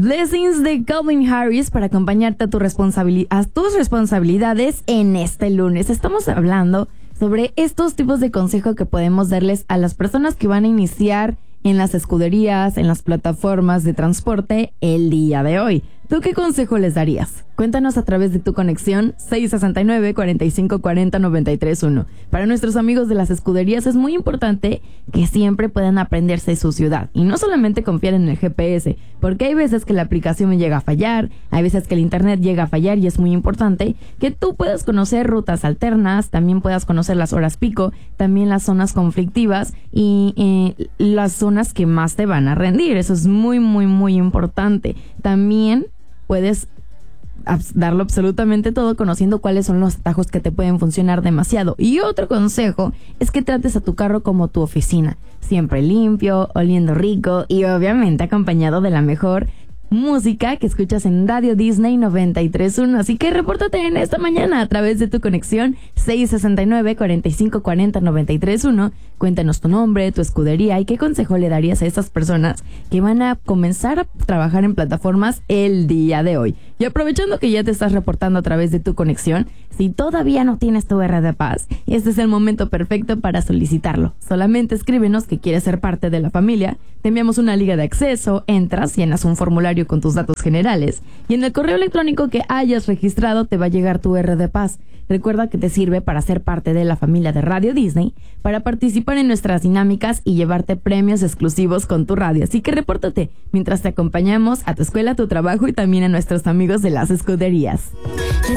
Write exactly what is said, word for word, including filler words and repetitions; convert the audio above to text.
Blessings de Calvin Harris para acompañarte a, tu responsabili- a tus responsabilidades en este lunes. Estamos hablando sobre estos tipos de consejos que podemos darles a las personas que van a iniciar en las escuderías, en las plataformas de transporte el día de hoy. ¿Tú qué consejo les darías? Cuéntanos a través de tu conexión seis sesenta y nueve, cuarenta y cinco cuarenta, noventa y tres uno. Para nuestros amigos de las escuderías es muy importante que siempre puedan aprenderse su ciudad y no solamente confiar en el G P S, porque hay veces que la aplicación llega a fallar, hay veces que el internet llega a fallar y es muy importante que tú puedas conocer rutas alternas, también puedas conocer las horas pico, también las zonas conflictivas y eh, las zonas que más te van a rendir. Eso es muy, muy, muy importante. También puedes darlo absolutamente todo conociendo cuáles son los atajos que te pueden funcionar demasiado. Y otro consejo es que trates a tu carro como tu oficina, siempre limpio, oliendo rico y obviamente acompañado de la mejor música que escuchas en Radio Disney noventa y tres punto uno. Así que repórtate en esta mañana a través de tu conexión seis sesenta y nueve, cuarenta y cinco cuarenta, noventa y tres uno. Cuéntanos tu nombre, tu escudería y qué consejo le darías a estas personas que van a comenzar a trabajar en plataformas el día de hoy. Y aprovechando que ya te estás reportando a través de tu conexión, si todavía no tienes tu R de Paz, este es el momento perfecto para solicitarlo. Solamente escríbenos que quieres ser parte de la familia, te enviamos una liga de acceso, entras, llenas un formulario con tus datos generales y en el correo electrónico que hayas registrado te va a llegar tu R de Paz. Recuerda que te sirve para ser parte de la familia de Radio Disney, para participar en nuestras dinámicas y llevarte premios exclusivos con tu radio. Así que repórtate mientras te acompañamos a tu escuela, a tu trabajo y también a nuestros amigos de las escuderías.